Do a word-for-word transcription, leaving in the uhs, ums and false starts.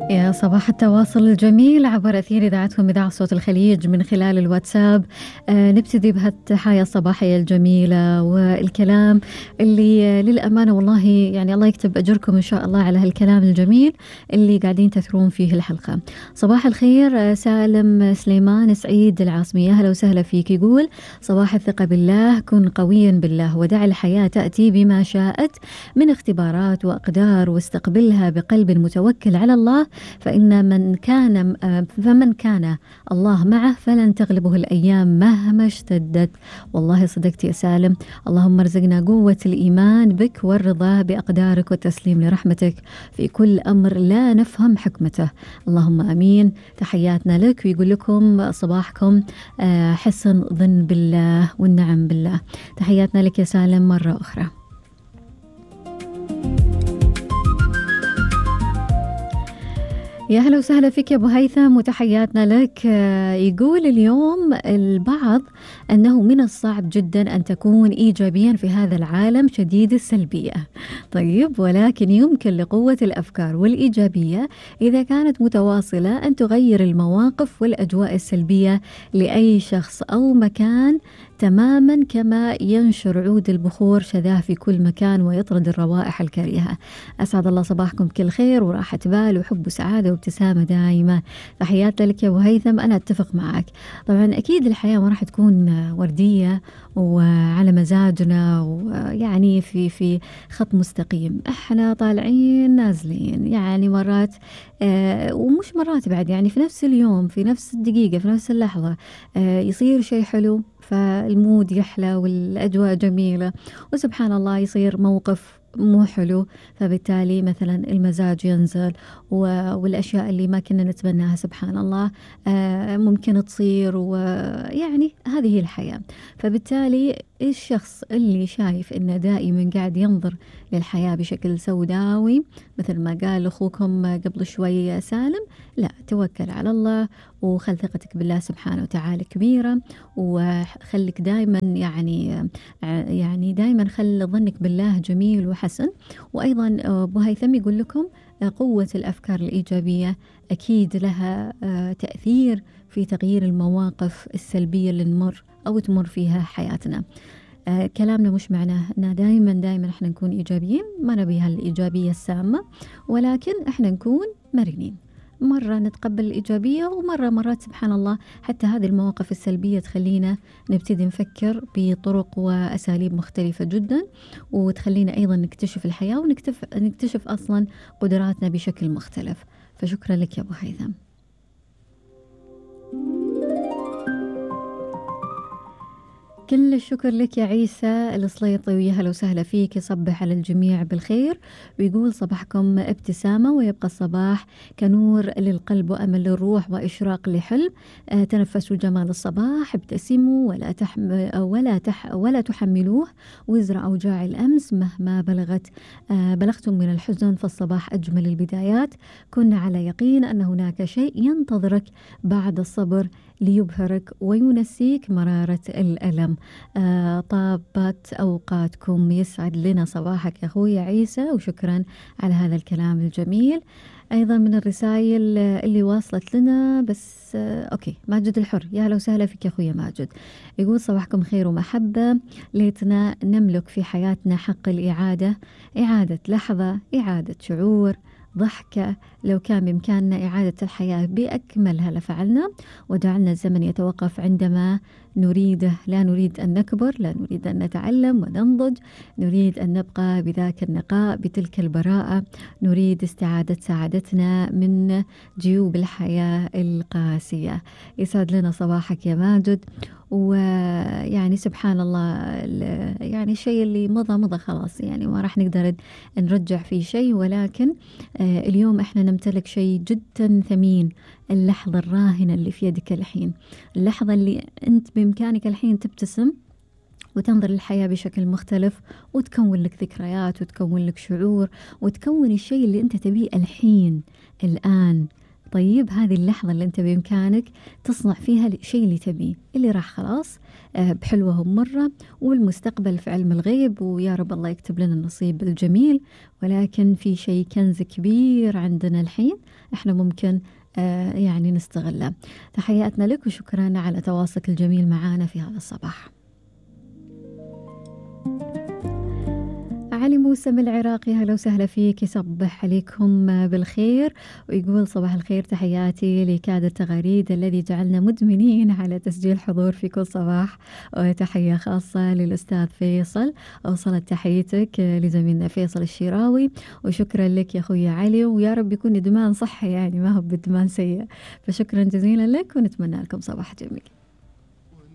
يا صباح التواصل الجميل عبر أثير إذاعتكم إذاعة صوت الخليج من خلال الواتساب. آه نبتدي بهالتحايا الصباحية الجميلة والكلام اللي آه للأمانة والله يعني الله يكتب أجركم إن شاء الله على هالكلام الجميل اللي قاعدين تثرون فيه الحلقة. صباح الخير. آه سالم سليمان سعيد العاصمية، أهلا وسهلا فيك. يقول صباح الثقة بالله، كن قويا بالله ودع الحياة تأتي بما شاءت من اختبارات وأقدار، واستقبلها بقلب متوكل على الله، فإن من كان فمن كان الله معه فلن تغلبه الأيام مهما اشتدت. والله صدقت يا سالم. اللهم ارزقنا قوة الإيمان بك والرضا بأقدارك والتسليم لرحمتك في كل أمر لا نفهم حكمته، اللهم أمين. تحياتنا لك. ويقول لكم صباحكم حسن ظن بالله والنعم بالله. تحياتنا لك يا سالم مرة أخرى. يا هلا وسهلا فيك يا أبو هيثم وتحياتنا لك. يقول اليوم البعض أنه من الصعب جدا أن تكون إيجابيا في هذا العالم شديد السلبية. طيب، ولكن يمكن لقوة الأفكار والإيجابية إذا كانت متواصلة أن تغير المواقف والأجواء السلبية لأي شخص أو مكان تماما كما ينشر عود البخور شذاه في كل مكان ويطرد الروائح الكريهة. أسعد الله صباحكم بكل خير وراحة بال وحب وسعادة وابتسامة دائمة. تحيات لك يا أبو هيثم. أنا أتفق معك طبعا، أكيد الحياة ما راح تكون وردية وعلى مزاجنا ويعني في في خط مستقيم. احنا طالعين نازلين، يعني مرات آه ومش مرات بعد، يعني في نفس اليوم في نفس الدقيقة في نفس اللحظة آه يصير شيء حلو فالمود يحلى والأجواء جميلة، وسبحان الله يصير موقف مو حلو فبالتالي مثلا المزاج ينزل والأشياء اللي ما كنا نتمناها سبحان الله ممكن تصير، ويعني هذه الحياة. فبالتالي الشخص اللي شايف إنه دائما قاعد ينظر للحياة بشكل سوداوي مثل ما قال أخوكم قبل شوي سالم، لا، توكل على الله وخل ثقتك بالله سبحانه وتعالى كبيرة، وخليك دائما يعني يعني دائما خل ظنك بالله جميل وحسن. وأيضا أبو هيثم يقول لكم قوة الأفكار الإيجابية أكيد لها تأثير في تغيير المواقف السلبية اللي نمر أو تمر فيها حياتنا. آه كلامنا مش معناه أن دائما دائما احنا نكون إيجابيين، ما نبي هالإيجابية السامة، ولكن احنا نكون مرنين، مرة نتقبل الإيجابية ومرة مرات سبحان الله حتى هذه المواقف السلبية تخلينا نبتدي نفكر بطرق وأساليب مختلفة جدا، وتخلينا أيضا نكتشف الحياة ونكتشف نكتشف أصلا قدراتنا بشكل مختلف. فشكرا لك يا أبو هيثم. كل الشكر لك يا عيسى السليطي، ويا هلا وسهلا فيك. يصبح على الجميع بالخير ويقول صباحكم ابتسامة ويبقى الصباح كنور للقلب وأمل للروح وإشراق لحلم. آه تنفسوا جمال الصباح، ابتسموا ولا تحم ولا تح ولا تحملوه وزر أوجاع الأمس مهما بلغت آه بلغتم من الحزن، فالصباح أجمل البدايات. كن على يقين أن هناك شيء ينتظرك بعد الصبر ليبهرك وينسيك مرارة الألم. آه طابت أوقاتكم، يسعد لنا صباحك يا أخوي عيسى، وشكرا على هذا الكلام الجميل. أيضا من الرسائل اللي واصلت لنا بس آه أوكي، ماجد الحر، يا هلا وسهلا فيك يا أخوي ماجد. يقول صباحكم خير ومحبة، ليتنا نملك في حياتنا حق الإعادة، إعادة لحظة، إعادة شعور، ضحكة. لو كان بإمكاننا إعادة الحياة بأكملها لفعلنا، ودعنا الزمن يتوقف عندما نريده. لا نريد أن نكبر، لا نريد أن نتعلم وننضج، نريد أن نبقى بذاك النقاء بتلك البراءة، نريد استعادة سعادتنا من جيوب الحياة القاسية. يسعد لنا صباحك يا ماجد. ويعني سبحان الله يعني الشيء اللي مضى مضى خلاص، يعني ما راح نقدر نرجع فيه شيء، ولكن آه اليوم احنا نمتلك شيء جدا ثمين، اللحظة الراهنة اللي في يدك الحين، اللحظة اللي انت بإمكانك الحين تبتسم وتنظر للحياة بشكل مختلف، وتكون لك ذكريات وتكون لك شعور وتكون الشيء اللي انت تبيه الحين الآن. طيب هذه اللحظة اللي أنت بإمكانك تصنع فيها الشيء اللي تبيه، اللي راح خلاص آه، بحلوه مرة، والمستقبل في علم الغيب، ويا رب الله يكتب لنا النصيب الجميل. ولكن في شيء كنز كبير عندنا الحين احنا ممكن آه، يعني نستغله. تحياتنا لك وشكرا على تواصلك الجميل معنا في هذا الصباح. علي موسى من العراق، يا هلا وسهلا فيك، يصبح عليكم بالخير ويقول صباح الخير، تحياتي لكادر تغاريد الذي جعلنا مدمنين على تسجيل حضور في كل صباح، وتحية خاصة للأستاذ فيصل. أوصلت تحيتك لزميلنا فيصل الشراوي، وشكرا لك يا أخوي علي، ويا رب يكون إدمان صحي يعني ما هو بدمان سيء، فشكرا جزيلا لك ونتمنى لكم صباح جميل.